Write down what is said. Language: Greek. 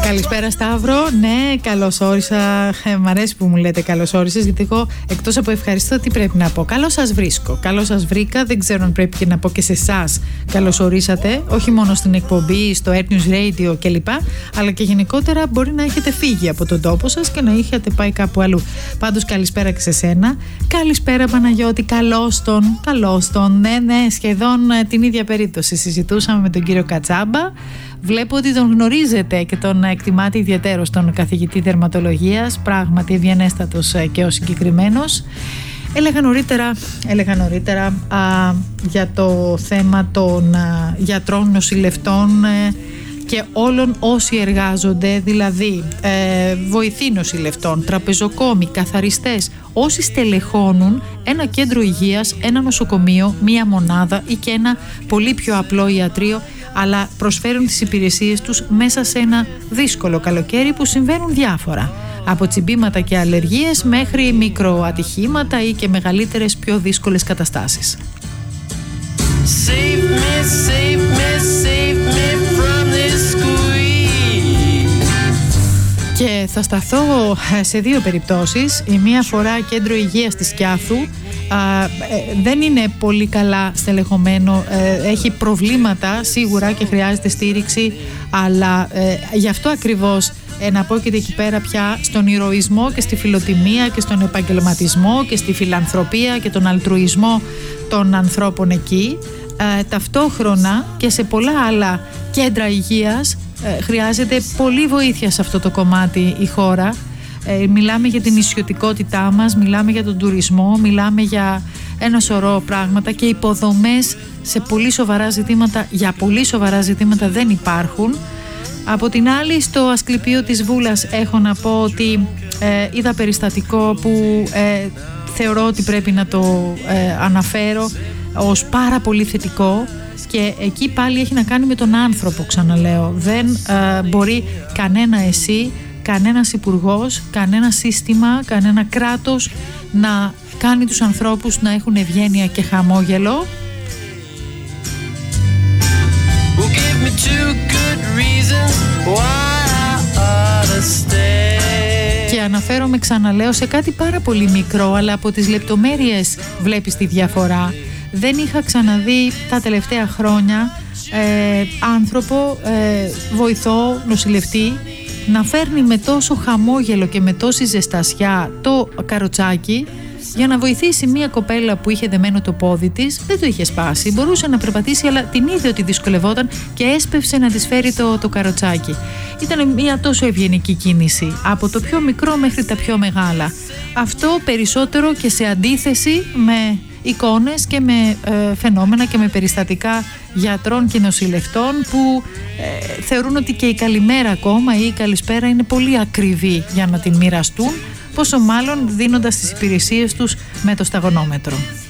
Καλησπέρα Σταύρο. Ναι, καλώς όρισα. Μ' αρέσει που μου λέτε καλώς όρισες, γιατί εγώ εκτός από ευχαριστώ τι πρέπει να πω? Καλώς σας βρίσκω, καλώς σας βρήκα. Δεν ξέρω αν πρέπει και να πω και σε εσάς καλώς ορίσατε, όχι μόνο στην εκπομπή, στο Air News Radio κλπ, αλλά και γενικότερα μπορεί να έχετε φύγει από τον τόπο σας και να είχατε πάει κάπου αλλού. Πάντως καλησπέρα και σε σένα. Καλησπέρα Παναγιώτη, καλώς τον. Ναι, σχεδόν την ίδια περίπτωση. Συζητούσαμε με τον κύριο Κατσάμπα. Βλέπω ότι τον γνωρίζετε και τον εκτιμάτε ιδιαίτερος, τον καθηγητή δερματολογίας, πράγματι ευγενέστατος και ο συγκεκριμένος. Έλεγα νωρίτερα για το θέμα των γιατρών, νοσηλευτών και όλων όσοι εργάζονται, δηλαδή βοηθοί νοσηλευτών, τραπεζοκόμοι, καθαριστές, όσοι στελεχώνουν ένα κέντρο υγείας, ένα νοσοκομείο, μία μονάδα ή και ένα πολύ πιο απλό ιατρείο, αλλά προσφέρουν τις υπηρεσίες τους μέσα σε ένα δύσκολο καλοκαίρι που συμβαίνουν διάφορα. Από τσιμπήματα και αλλεργίες μέχρι μικροατυχήματα ή και μεγαλύτερες πιο δύσκολες καταστάσεις. Save me from this squeeze. Και θα σταθώ σε δύο περιπτώσεις. Η μία φορά κέντρο υγείας της Σκιάθου. Δεν είναι πολύ καλά στελεχωμένο, έχει προβλήματα σίγουρα και χρειάζεται στήριξη, αλλά γι' αυτό ακριβώς εναπόκειται εκεί πέρα πια στον ηρωισμό και στη φιλοτιμία και στον επαγγελματισμό και στη φιλανθρωπία και τον αλτρουισμό των ανθρώπων εκεί. Ταυτόχρονα και σε πολλά άλλα κέντρα υγείας χρειάζεται πολύ βοήθεια σε αυτό το κομμάτι η χώρα. Μιλάμε για την νησιωτικότητά μας, μιλάμε για τον τουρισμό, μιλάμε για ένα σωρό πράγματα και υποδομές σε πολύ σοβαρά ζητήματα, για πολύ σοβαρά ζητήματα δεν υπάρχουν. Από την άλλη, στο Ασκληπείο της Βούλας έχω να πω ότι είδα περιστατικό που θεωρώ ότι πρέπει να το αναφέρω ως πάρα πολύ θετικό, και εκεί πάλι έχει να κάνει με τον άνθρωπο, ξαναλέω. Δεν μπορεί κανένα εσύ, κανένας υπουργός, κανένα σύστημα, κανένα κράτος να κάνει τους ανθρώπους να έχουν ευγένεια και χαμόγελο. Και αναφέρομαι, ξαναλέω, σε κάτι πάρα πολύ μικρό, αλλά από τις λεπτομέρειες βλέπεις τη διαφορά. Δεν είχα ξαναδεί τα τελευταία χρόνια άνθρωπο, βοηθό, νοσηλευτή, να φέρνει με τόσο χαμόγελο και με τόση ζεστασιά το καροτσάκι για να βοηθήσει μια κοπέλα που είχε δεμένο το πόδι της. Δεν το είχε σπάσει, μπορούσε να περπατήσει, αλλά την είδε ότι δυσκολευόταν και έσπευσε να της φέρει το καροτσάκι. Ήταν μια τόσο ευγενική κίνηση, από το πιο μικρό μέχρι τα πιο μεγάλα. Αυτό περισσότερο και σε αντίθεση με εικόνες και με φαινόμενα και με περιστατικά γιατρών και νοσηλευτών που θεωρούν ότι και η καλημέρα ακόμα ή η καλησπέρα είναι πολύ ακριβή για να την μοιραστούν, πόσο μάλλον δίνοντας τις υπηρεσίες τους με το σταγονόμετρο.